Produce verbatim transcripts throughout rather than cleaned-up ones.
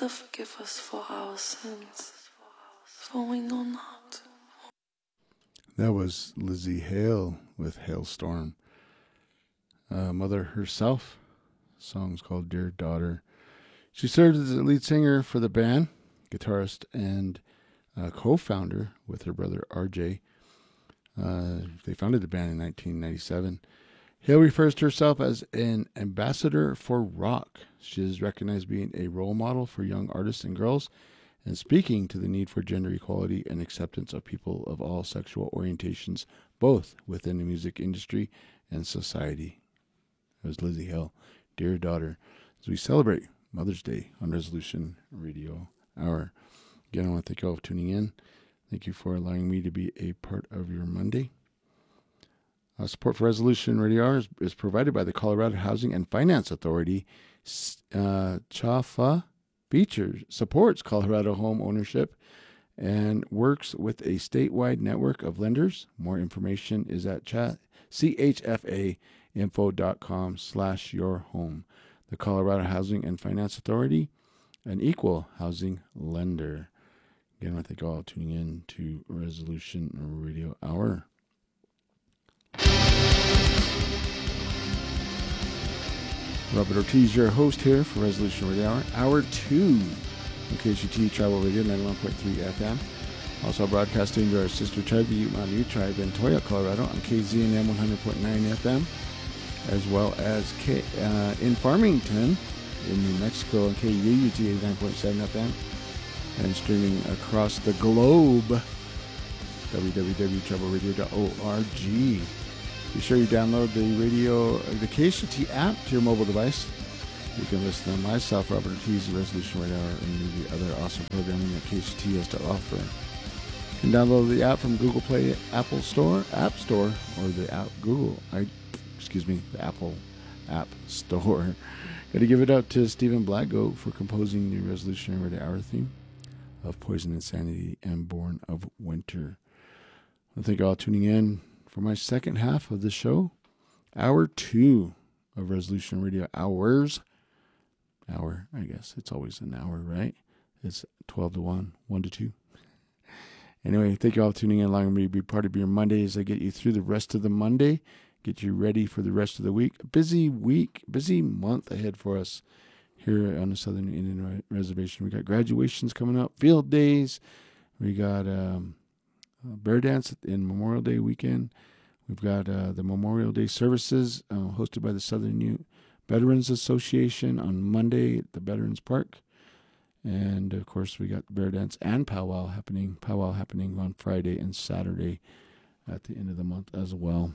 Father, forgive us for our sins, for we know not. That was Lizzie Hale with Hailstorm. Uh, mother herself. Song's called Dear Daughter. She served as the lead singer for the band, guitarist, and uh, co-founder with her brother R J. Uh, they founded the band in nineteen ninety-seven. Hale refers to herself as an ambassador for rock. She is recognized being a role model for young artists and girls, and speaking to the need for gender equality and acceptance of people of all sexual orientations, both within the music industry and society. It was Lizzie Hale, Dear Daughter, as we celebrate Mother's Day on Resolution Radio Hour. Again, I want to thank you all for tuning in. Thank you for allowing me to be a part of your Monday. Uh, support for Resolution Radio Hour is, is provided by the Colorado Housing and Finance Authority. Uh, C H A F A features, supports Colorado home ownership and works with a statewide network of lenders. More information is at C H F A info dot com slash your home. The Colorado Housing and Finance Authority, an equal housing lender. Again, I thank you all tuning in to Resolution Radio Hour. Robert Ortiz, your host here for Resolution Radio Hour, Hour two on K C T Tribal Radio ninety-one point three F M. Also broadcasting to our sister tribe, the Ute Mountain Ute Tribe in Toyah, Colorado on K Z N M one hundred point nine F M, as well as K, uh, in Farmington in New Mexico on K U U T eighty-nine point seven F M, and streaming across the globe, w w w dot tribal radio dot org. Be sure you download the radio, the K C T app to your mobile device. You can listen to myself, Robert Ortiz, the Resolution Radio Hour, and the other awesome programming that K C T has to offer. You can download the app from Google Play, Apple Store, App Store, or the app Google, I, excuse me, the Apple App Store. Got to give it up to Stephen Blackgoat for composing the Resolution Radio Hour theme of Poison Insanity and Born of Winter. I thank you all tuning in for my second half of the show, hour two of Resolution Radio Hours. Hour, I guess. It's always an hour, right? It's twelve to one, one to two. Anyway, thank you all for tuning in, allowing me to be part of your Monday as I get you through the rest of the Monday, get you ready for the rest of the week. A busy week, busy month ahead for us here on the Southern Indian Reservation. We got graduations coming up, field days. We got um, Uh, Bear Dance in Memorial Day weekend. We've got uh, the Memorial Day services uh, hosted by the Southern Ute Veterans Association on Monday at the Veterans Park. And, of course, we got Bear Dance and Powwow happening, Powwow happening on Friday and Saturday at the end of the month as well.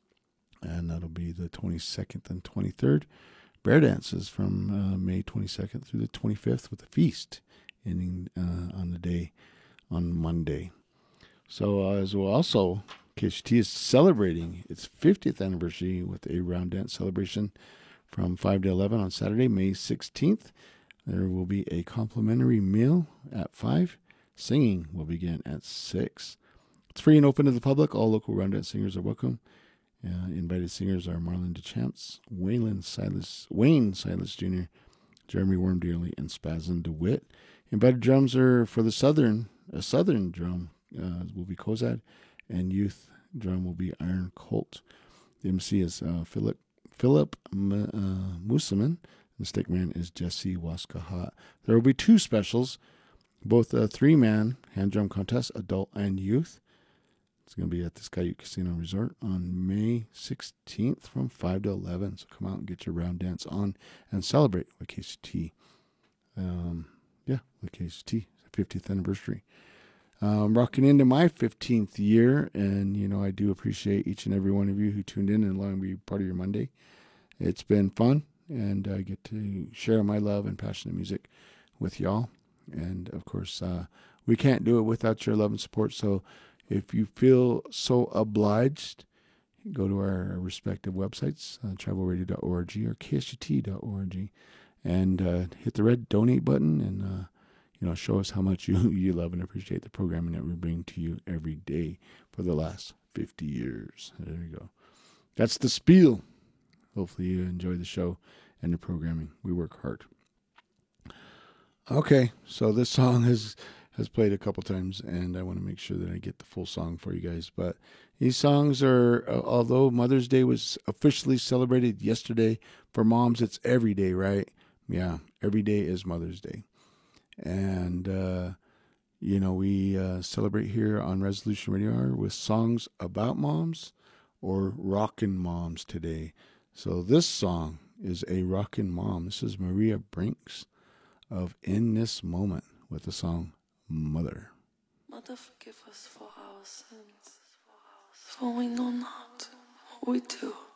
And that'll be the twenty-second and twenty-third. Bear Dance is from uh, May twenty-second through the twenty-fifth with a feast ending uh, on the day on Monday. So uh, as well, also, K C T is celebrating its fiftieth anniversary with a round dance celebration from five to eleven on Saturday, May sixteenth. There will be a complimentary meal at five. Singing will begin at six. It's free and open to the public. All local round dance singers are welcome. Uh, invited singers are Marlon DeChamps, Waylon Silas, Wayne Silas Junior, Jeremy Wormdearly, and Spazin DeWitt. Invited drums are for the Southern, a Southern drum. Uh, will be Kozad, and youth drum will be Iron Colt. The M C is uh, Philip Philip M- uh, Musaman. The stickman is Jesse Waskahat. There will be two specials, both a three-man hand drum contest, adult and youth. It's going to be at the Sky Ute Casino Resort on May sixteenth from five to eleven. So come out and get your round dance on and celebrate with K C T. Um, yeah, with K C T, fiftieth anniversary. I'm rocking into my fifteenth year, and, you know, I do appreciate each and every one of you who tuned in and allowing me to be part of your Monday. It's been fun, and I get to share my love and passionate music with y'all. And, of course, uh, we can't do it without your love and support, so if you feel so obliged, go to our respective websites, uh, tribal radio dot org or K S U T dot org, and uh, hit the red donate button and uh, you know, show us how much you, you love and appreciate the programming that we bring to you every day for the last fifty years. There you go. That's the spiel. Hopefully you enjoy the show and the programming. We work hard. Okay, so this song has has played a couple times, and I want to make sure that I get the full song for you guys. But these songs are, uh, although Mother's Day was officially celebrated yesterday, for moms it's every day, right? Yeah, every day is Mother's Day, and uh, you know we uh, celebrate here on Resolution Radio Hour with songs about moms or rockin' moms today. So this song is a rockin' mom. This is Maria Brinks of In This Moment with the song Mother. Mother, forgive us for our sins, for we know not what we do.